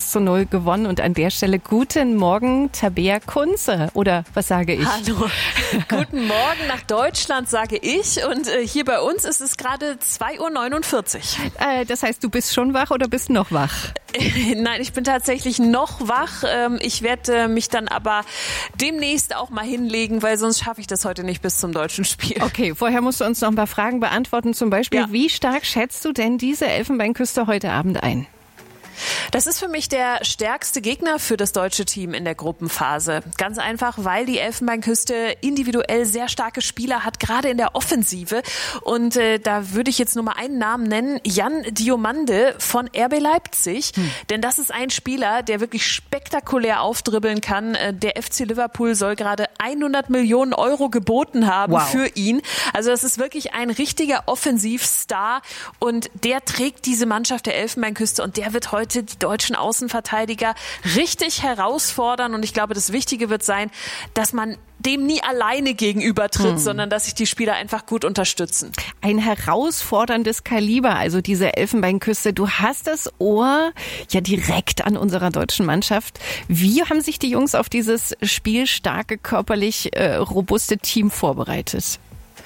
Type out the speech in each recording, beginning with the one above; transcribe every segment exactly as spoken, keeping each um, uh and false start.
eins zu null gewonnen. Und an der Stelle guten Morgen, Tabea Kunze. Oder was sage ich? Hallo. Guten Morgen nach Deutschland, sage ich. Und äh, hier bei uns ist es gerade zwei Uhr neunundvierzig. Äh, das heißt, du bist schon wach oder bist noch wach? Nein, ich bin tatsächlich noch wach. Ich werde mich dann aber demnächst auch mal hinlegen, weil sonst schaffe ich das heute nicht bis zum deutschen Spiel. Okay, vorher musst du uns noch ein paar Fragen beantworten. Zum Beispiel, ja. Wie stark schätzt du denn diese Elfenbeinküste heute Abend ein? Das ist für mich der stärkste Gegner für das deutsche Team in der Gruppenphase. Ganz einfach, weil die Elfenbeinküste individuell sehr starke Spieler hat, gerade in der Offensive. Und äh, da würde ich jetzt nur mal einen Namen nennen, Jan Diomande von R B Leipzig. Hm. Denn das ist ein Spieler, der wirklich spektakulär aufdribbeln kann. Der F C Liverpool soll gerade hundert Millionen Euro geboten haben wow. für ihn. Also das ist wirklich ein richtiger Offensivstar. Und der trägt diese Mannschaft der Elfenbeinküste und der wird heute die deutschen Außenverteidiger richtig herausfordern. Und ich glaube, das Wichtige wird sein, dass man dem nie alleine gegenübertritt, hm. sondern dass sich die Spieler einfach gut unterstützen. Ein herausforderndes Kaliber, also diese Elfenbeinküste. Du hast das Ohr ja direkt an unserer deutschen Mannschaft. Wie haben sich die Jungs auf dieses spielstarke, körperlich äh, robuste Team vorbereitet?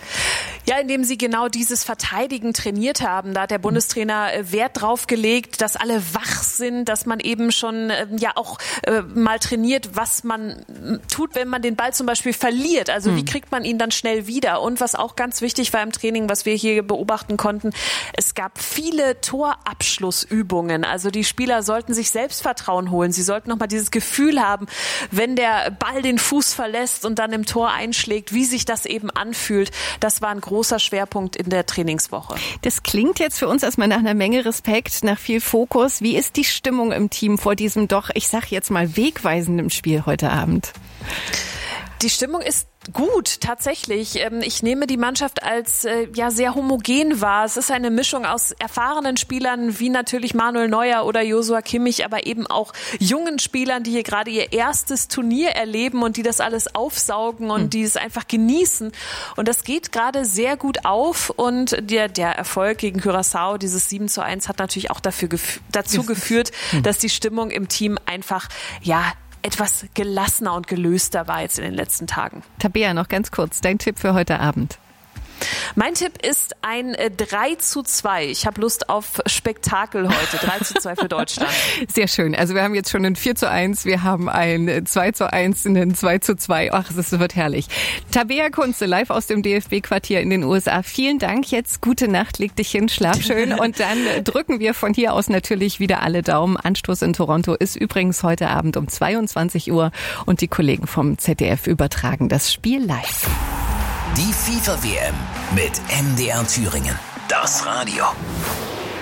Ja, indem sie genau dieses Verteidigen trainiert haben. Da hat der Bundestrainer Wert drauf gelegt, dass alle wach sind, dass man eben schon äh, ja auch äh, mal trainiert, was man tut, wenn man den Ball zum Beispiel verliert. Also mhm. wie kriegt man ihn dann schnell wieder? Und was auch ganz wichtig war im Training, was wir hier beobachten konnten, es gab viele Torabschlussübungen. Also die Spieler sollten sich Selbstvertrauen holen. Sie sollten nochmal dieses Gefühl haben, wenn der Ball den Fuß verlässt und dann im Tor einschlägt, wie sich das eben anfühlt. Das war ein großer Schwerpunkt in der Trainingswoche. Das klingt jetzt für uns erstmal nach einer Menge Respekt, nach viel Fokus. Wie ist die Stimmung im Team vor diesem doch, ich sag jetzt mal, wegweisenden Spiel heute Abend? Die Stimmung ist gut, tatsächlich. Ich nehme die Mannschaft als ja sehr homogen wahr. Es ist eine Mischung aus erfahrenen Spielern wie natürlich Manuel Neuer oder Joshua Kimmich, aber eben auch jungen Spielern, die hier gerade ihr erstes Turnier erleben und die das alles aufsaugen und mhm. die es einfach genießen. Und das geht gerade sehr gut auf. Und der, der Erfolg gegen Curaçao, dieses sieben zu eins, hat natürlich auch dafür gef- dazu geführt, mhm. dass die Stimmung im Team einfach ja etwas gelassener und gelöster war jetzt in den letzten Tagen. Tabea, noch ganz kurz, dein Tipp für heute Abend. Mein Tipp ist ein drei zu zwei. Ich habe Lust auf Spektakel heute. drei zu zwei für Deutschland. Sehr schön. Also wir haben jetzt schon ein vier zu eins, wir haben ein zwei zu eins, ein zwei zu zwei. Ach, es wird herrlich. Tabea Kunze, live aus dem D F B-Quartier in den U S A. Vielen Dank. Jetzt gute Nacht, leg dich hin, schlaf schön. Und dann drücken wir von hier aus natürlich wieder alle Daumen. Anstoß in Toronto ist übrigens heute Abend um zweiundzwanzig Uhr und die Kollegen vom Z D F übertragen das Spiel live. Die FIFA W M mit M D R Thüringen. Das Radio.